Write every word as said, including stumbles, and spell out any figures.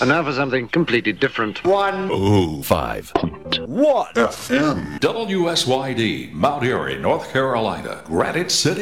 And now for something completely different. One. Oh, five. What? F M. W S Y D, Mount Airy, North Carolina, Granite City,